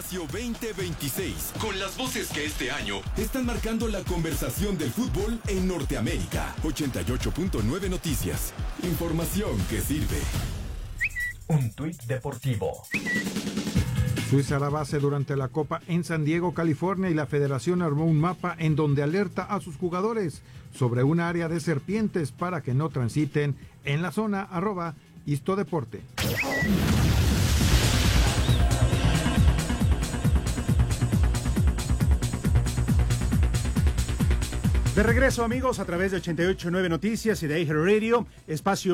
Espacio 2026, con las voces que este año están marcando la conversación del fútbol en Norteamérica. 88.9 Noticias. Información que sirve. Un tuit deportivo. Suiza hará base durante la Copa en San Diego, California, y la federación armó un mapa en donde alerta a sus jugadores sobre un área de serpientes para que no transiten en la zona. @Histodeporte. De regreso, amigos, a través de 88.9 Noticias y de iHeart Radio, Espacio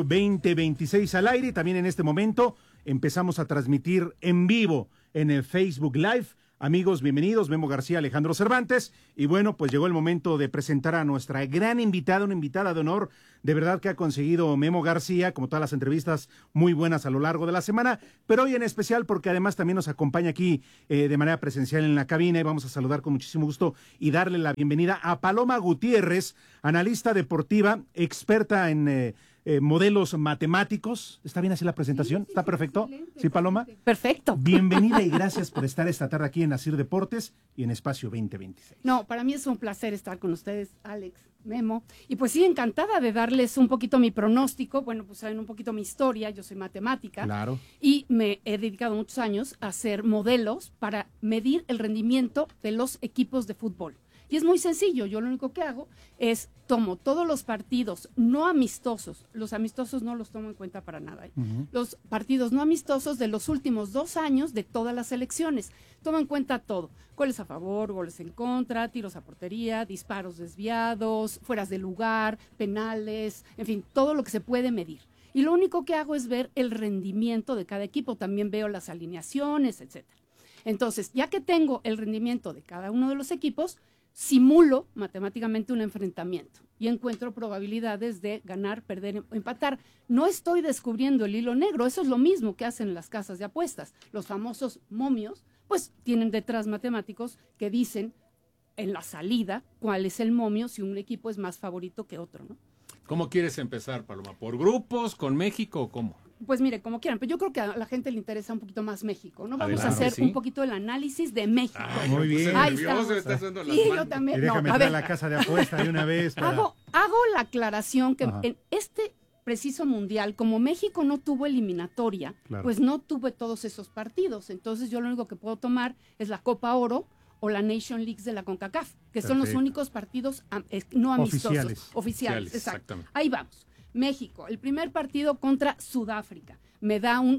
2026 al aire. También en este momento empezamos a transmitir en vivo en el Facebook Live. Amigos, bienvenidos, Memo García, Alejandro Cervantes. Y bueno, pues llegó el momento de presentar a nuestra gran invitada, una invitada de honor. De verdad que ha conseguido Memo García, como todas las entrevistas, muy buenas a lo largo de la semana. Pero hoy en especial porque además también nos acompaña aquí de manera presencial en la cabina. Y vamos a saludar con muchísimo gusto y darle la bienvenida a Paloma Gutiérrez, analista deportiva, experta en modelos matemáticos. ¿Está bien así la presentación? Sí, ¿Está perfecto? Excelente, ¿Sí, Paloma? Perfecto. Bienvenida y gracias por estar esta tarde aquí en Asir Deportes y en Espacio 2026. No, para mí es un placer estar con ustedes, Alex, Memo. Y pues sí, encantada de darles un poquito mi pronóstico. Bueno, pues saben un poquito mi historia. Yo soy matemática. Claro. Y me he dedicado muchos años a hacer modelos para medir el rendimiento de los equipos de fútbol. Y es muy sencillo, yo lo único que hago es tomo todos los partidos no amistosos, los amistosos no los tomo en cuenta para nada, los partidos no amistosos de los últimos 2 años de todas las selecciones, tomo en cuenta todo, goles a favor, goles en contra, tiros a portería, disparos desviados, fueras de lugar, penales, en fin, todo lo que se puede medir. Y lo único que hago es ver el rendimiento de cada equipo, también veo las alineaciones, etcétera. Entonces, ya que tengo el rendimiento de cada uno de los equipos, simulo matemáticamente un enfrentamiento y encuentro probabilidades de ganar, perder, empatar. No estoy descubriendo el hilo negro, eso es lo mismo que hacen las casas de apuestas. Los famosos momios, pues tienen detrás matemáticos que dicen en la salida cuál es el momio si un equipo es más favorito que otro, ¿no? ¿Cómo quieres empezar, Paloma? ¿Por grupos, con México o cómo? Pues mire, como quieran, pero yo creo que a la gente le interesa un poquito más México, ¿no? Vamos Adelante, a hacer sí. un poquito el análisis de México. Muy bien. Ahí Nervioso, estamos. está haciendo las Sí, manos. yo también. Y No, déjame a entrar a ver, la casa de apuesta de una vez. Para... hago la aclaración que Ajá. en este preciso mundial, como México no tuvo eliminatoria, Claro. pues no tuve todos esos partidos. Entonces yo lo único que puedo tomar es la Copa Oro o la Nation Leagues de la CONCACAF, que son los Perfecto. únicos partidos no amistosos. Oficiales. Oficiales, exacto. Exactamente. Ahí vamos. México, el primer partido contra Sudáfrica. Me da un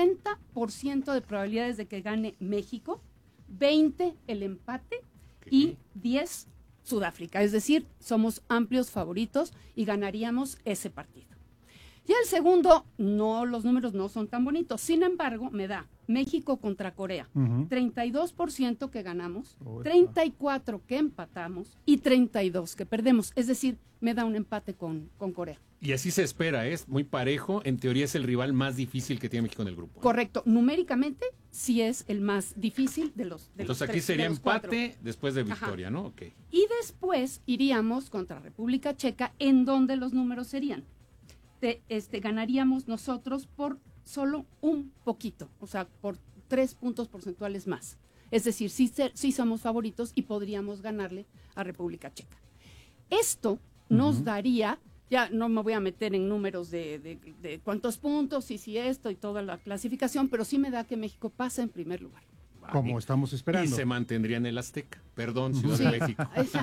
70% de probabilidades de que gane México, 20 el empate y 10 Sudáfrica. Es decir, somos amplios favoritos y ganaríamos ese partido. Y el segundo, no, los números no son tan bonitos. Sin embargo, me da México contra Corea. 32% que ganamos, 34% que empatamos y 32% que perdemos. Es decir, me da un empate con Corea. Y así se espera, es muy parejo. En teoría es el rival más difícil que tiene México en el grupo. Correcto. Numéricamente, sí es el más difícil de los Entonces los aquí tres, sería de los empate 4. después de victoria, ¿no? Ok. Y después iríamos contra República Checa, en donde los números serían. Ganaríamos nosotros por solo un poquito, o sea, por 3 puntos porcentuales más. Es decir, sí somos favoritos y podríamos ganarle a República Checa. Esto nos daría, ya no me voy a meter en números de cuántos puntos y si esto y toda la clasificación, pero sí me da que México pasa en primer lugar. Como estamos Y esperando. se mantendría en el Azteca. Perdón, Ciudad Sí. de México.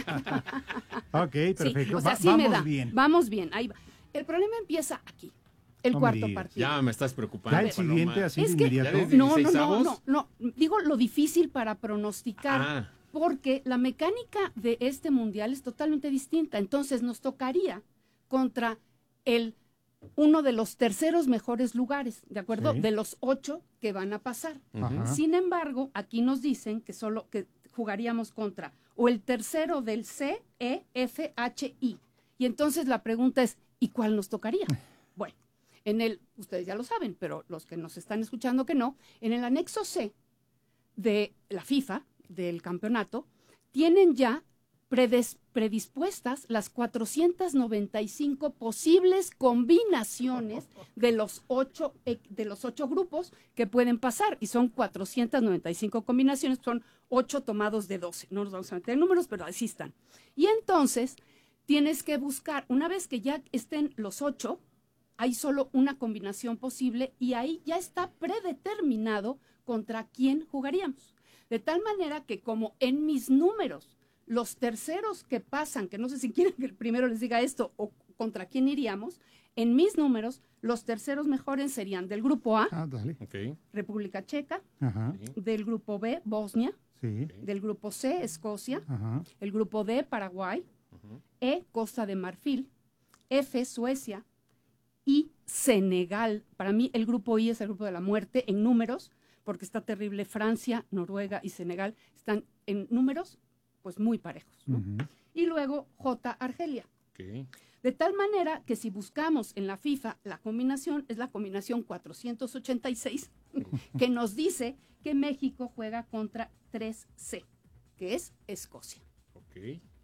Ok, perfecto. Sí, o sea, sí vamos me da. bien. Vamos bien, ahí va. El problema empieza aquí, el No me cuarto digas. partido. Ya me estás preocupando, Ya el Paloma. siguiente, así de Es que- inmediato. Ya desde- No, 16avos. no, digo lo difícil para pronosticar, Ah. porque la mecánica de este mundial es totalmente distinta. Entonces nos tocaría contra uno de los terceros mejores lugares, ¿de acuerdo? Sí. De los 8 que van a pasar. Ajá. Sin embargo, aquí nos dicen que solo que jugaríamos contra o el tercero del C, E, F, H, I. Y entonces la pregunta es, ¿y cuál nos tocaría? Bueno, ustedes ya lo saben, pero los que nos están escuchando que no, en el anexo C de la FIFA, del campeonato, tienen ya predispuestas las 495 posibles combinaciones de los 8 grupos que pueden pasar, y son 495 combinaciones, son 8 tomados de 12. No nos vamos a meter en números, pero así están. Y entonces tienes que buscar, una vez que ya estén los 8, hay solo una combinación posible y ahí ya está predeterminado contra quién jugaríamos. De tal manera que como en mis números, los terceros que pasan, que no sé si quieren que el primero les diga esto o contra quién iríamos, en mis números, los terceros mejores serían del grupo A, Okay. República Checa, Ajá. del grupo B, Bosnia, Sí. del grupo C, Escocia, Ajá. el grupo D, Paraguay, E, Costa de Marfil, F, Suecia y Senegal. Para mí el grupo I es el grupo de la muerte en números, porque está terrible. Francia, Noruega y Senegal están en números pues muy parejos, ¿no? Y luego J, Argelia. Okay. De tal manera que si buscamos en la FIFA la combinación, es la combinación 486, que nos dice que México juega contra 3C, que es Escocia. Okay.